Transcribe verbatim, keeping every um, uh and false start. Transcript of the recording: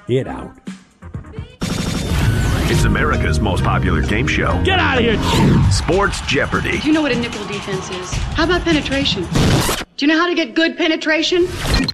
it out. It's America's most popular game show. Get out of here! Sports Jeopardy. Do you know what a nickel defense is? How about penetration? Do you know how to get good penetration?